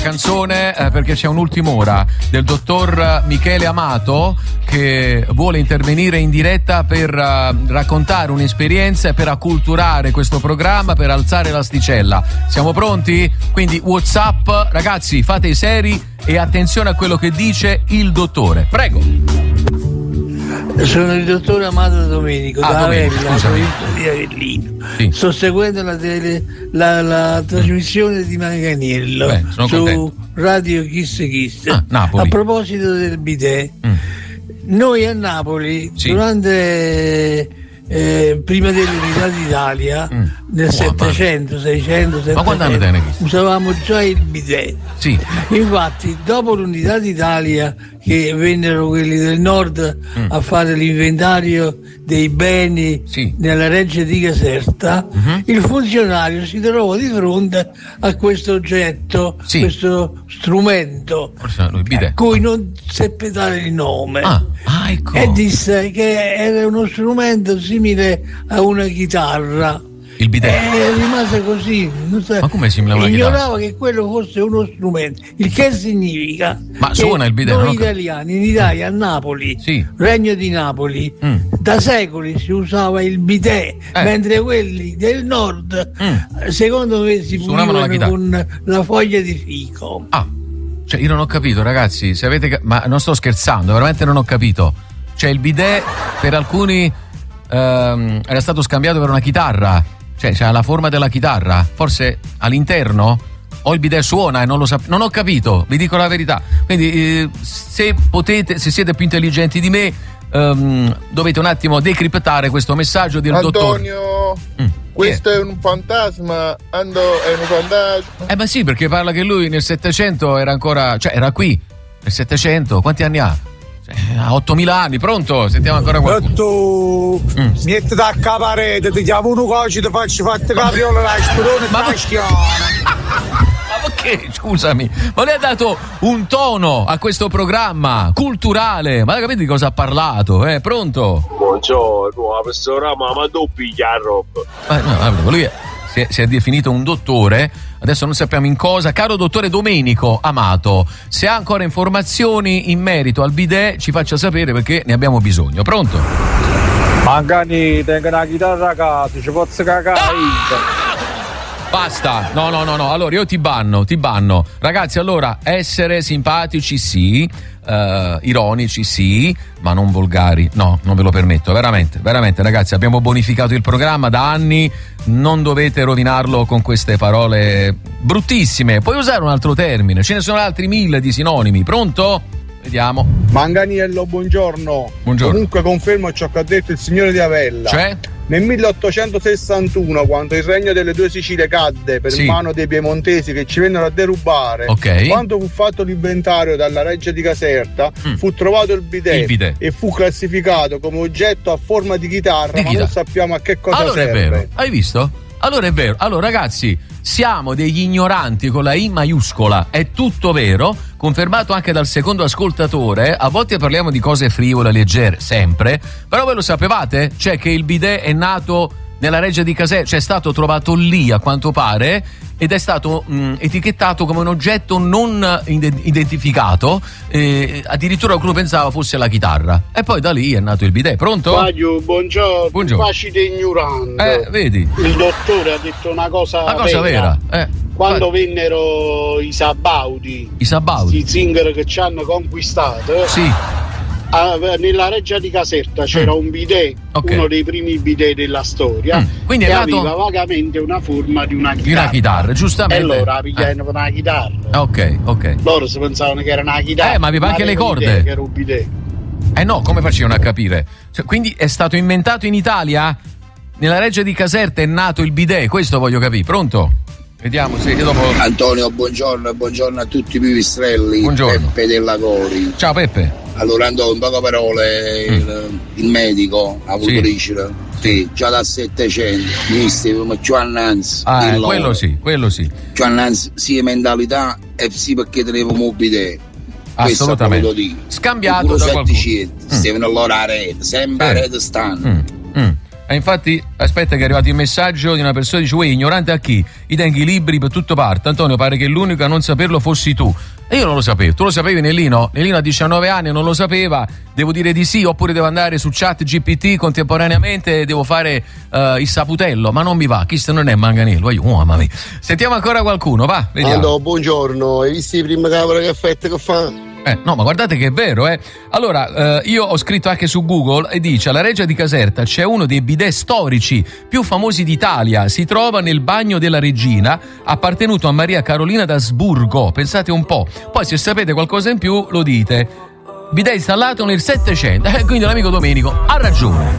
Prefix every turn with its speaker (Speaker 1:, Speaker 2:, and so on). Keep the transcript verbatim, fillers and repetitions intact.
Speaker 1: canzone eh, perché c'è un'ultima ora del dottor Michele Amato che vuole intervenire in diretta per uh, raccontare un'esperienza e per acculturare questo programma, per alzare l'asticella. Siamo pronti? Quindi WhatsApp, ragazzi, fate i seri e attenzione a quello che dice il dottore. Prego.
Speaker 2: Sono il dottore Amato Domenico
Speaker 1: ah,
Speaker 2: da
Speaker 1: Domenico,
Speaker 2: Avella, provincia di Avellino. Sì. Sto seguendo la, tele, la, la trasmissione di Manganiello
Speaker 1: Beh, su
Speaker 2: contento. Radio Kiss Kiss.
Speaker 1: Ah, Napoli.
Speaker 2: A proposito del bidet, mm. noi a Napoli sì. durante eh, prima dell'unità d'Italia mm. nel oh, settecento, seicento, settecento usavamo già il bidet.
Speaker 1: Sì.
Speaker 2: Infatti dopo l'unità d'Italia che vennero quelli del nord mm. a fare l'inventario dei beni sì. nella reggia di Caserta, mm-hmm. il funzionario si trovò di fronte a questo oggetto, sì. questo strumento, a cui non seppe dare il nome,
Speaker 1: ah. Ah, ecco.
Speaker 2: e disse che era uno strumento simile a una chitarra.
Speaker 1: Il bidet
Speaker 2: eh, rimase così, non so,
Speaker 1: ma come simile a una
Speaker 2: ignorava
Speaker 1: chitarra?
Speaker 2: Che quello fosse uno strumento, il che significa
Speaker 1: ma
Speaker 2: che
Speaker 1: suona il bidet,
Speaker 2: noi
Speaker 1: non
Speaker 2: italiani in Italia, a Napoli,
Speaker 1: sì.
Speaker 2: Regno di Napoli, mm. da secoli si usava il bidet, eh. mentre quelli del nord mm. secondo me si pulivano la con la foglia di fico.
Speaker 1: Ah, cioè io non ho capito, ragazzi, se avete, ma non sto scherzando, veramente non ho capito. Cioè il bidet per alcuni ehm, era stato scambiato per una chitarra. Cioè, c'ha la forma della chitarra, forse all'interno, o il bidet suona e non lo sapevo, non ho capito, vi dico la verità. Quindi eh, se potete, se siete più intelligenti di me, um, dovete un attimo decriptare questo messaggio del dottore.
Speaker 3: Antonio, mm. questo è un fantasma, Ando è un fantasma.
Speaker 1: Eh ma sì, perché parla che lui nel settecento era ancora, cioè era qui, nel settecento, quanti anni ha? A ottomila anni, pronto? Sentiamo ancora qualcuno.
Speaker 4: Tu mm. smetti da parete, ti chiamo uno coci, ti faccio fatte capriola la spirone
Speaker 1: ma
Speaker 4: ma
Speaker 1: perché? Scusami, ma lei ha dato un tono a questo programma culturale, ma capite di cosa ha parlato? Eh, pronto?
Speaker 5: Buongiorno, la persona mamma tu piglia roba.
Speaker 1: Ma no, lui è, si, è, si è definito un dottore. Adesso non sappiamo in cosa. Caro dottore Domenico Amato, se ha ancora informazioni in merito al bidet ci faccia sapere perché ne abbiamo bisogno. Pronto?
Speaker 4: Magari tengo una chitarra a casa, ci posso cagare.
Speaker 1: Ah! Basta, no no no no, allora io ti banno, ti banno. Ragazzi, allora essere simpatici sì, uh, ironici sì, ma non volgari, no, non ve lo permetto, veramente, veramente ragazzi, abbiamo bonificato il programma da anni, non dovete rovinarlo con queste parole bruttissime. Puoi usare un altro termine, ce ne sono altri mille di sinonimi. Pronto? Vediamo.
Speaker 4: Manganiello, buongiorno.
Speaker 1: Buongiorno.
Speaker 4: Comunque confermo ciò che ha detto il signore di Avella.
Speaker 1: Cioè?
Speaker 4: Nel milleottocentosessantuno, quando il regno delle due Sicilie cadde per
Speaker 1: sì.
Speaker 4: mano dei piemontesi che ci vennero a derubare,
Speaker 1: okay.
Speaker 4: quando fu fatto l'inventario dalla reggia di Caserta, mm. fu trovato il bidet,
Speaker 1: il bidet
Speaker 4: e fu classificato come oggetto a forma di chitarra,
Speaker 1: di
Speaker 4: ma
Speaker 1: chitarra.
Speaker 4: non sappiamo a che cosa
Speaker 1: allora
Speaker 4: serve.
Speaker 1: È vero, hai visto? Allora è vero. Allora ragazzi, siamo degli ignoranti con la I maiuscola, è tutto vero, confermato anche dal secondo ascoltatore. A volte parliamo di cose frivole, leggere, sempre, però voi lo sapevate? Cioè che il bidet è nato nella reggia di Caserta, cioè è stato trovato lì a quanto pare ed è stato mh, etichettato come un oggetto non identificato, eh, addirittura qualcuno pensava fosse la chitarra, e poi da lì è nato il bidet. Pronto?
Speaker 6: Maglio, buongiorno,
Speaker 1: buongiorno.
Speaker 6: Facile ignorante.
Speaker 1: Eh, vedi?
Speaker 6: Il dottore ha detto una cosa
Speaker 1: una cosa vera, vera. Eh,
Speaker 6: quando vai. Vennero i Sabaudi,
Speaker 1: i Sabaudi,
Speaker 6: i zingari che ci hanno conquistato,
Speaker 1: sì.
Speaker 6: Ah, nella reggia di Caserta c'era mm. un bidet, okay. uno dei primi bidet della storia, mm.
Speaker 1: Quindi
Speaker 6: che
Speaker 1: è nato...
Speaker 6: aveva vagamente una forma di una chitarra.
Speaker 1: Di una chitarra, giustamente.
Speaker 6: E allora pigliavano eh. una chitarra.
Speaker 1: Ok, ok.
Speaker 6: Loro si pensavano che era una chitarra.
Speaker 1: Eh, ma aveva anche le corde.
Speaker 6: Bidet, che era un bidet.
Speaker 1: Eh no, come facevano a capire? Cioè, quindi è stato inventato in Italia? Nella reggia di Caserta è nato il bidet, questo voglio capire. Pronto? Vediamo se dopo.
Speaker 7: Antonio, buongiorno e buongiorno a tutti i pipistrelli.
Speaker 1: Buongiorno.
Speaker 7: Peppe della Cori.
Speaker 1: Ciao Peppe.
Speaker 7: Allora Antonio, in poche parole, mm. il, il medico ha avuto ricida. Sì, già dal settecento, ministri come Giovannanzi.
Speaker 1: Ah, eh, quello sì, quello sì.
Speaker 7: Giovannanzi sia mentalità e sì perché tenevamo un bidet.
Speaker 1: Assolutamente. Scambiato da qualcuno.
Speaker 7: Stevano allora a rete, sempre a rete stanno.
Speaker 1: Mm. Mm. E infatti, aspetta che è arrivato il messaggio di una persona che dice: uè, ignorante a chi? I tengo i libri per tutto parte. Antonio, pare che l'unico a non saperlo fossi tu. E io non lo sapevo. Tu lo sapevi, Nellino? Nellino a diciannove anni non lo sapeva. Devo dire di sì, oppure devo andare su Chat G P T contemporaneamente e devo fare uh, il saputello. Ma non mi va, chi se non è Manganello. Io, oh, mamma mia. Sentiamo ancora qualcuno, va? Vediamo.
Speaker 8: Allora, buongiorno, hai visto i primi cavolo che effetto che fa?
Speaker 1: Eh, no, ma guardate che è vero, eh. Allora, eh, io ho scritto anche su Google e dice: alla Reggia di Caserta c'è uno dei bidet storici più famosi d'Italia. Si trova nel bagno della regina, appartenuto a Maria Carolina d'Asburgo. Pensate un po'. Poi, se sapete qualcosa in più, lo dite. Bidet installato nel Settecento. Eh, quindi l'amico Domenico ha ragione.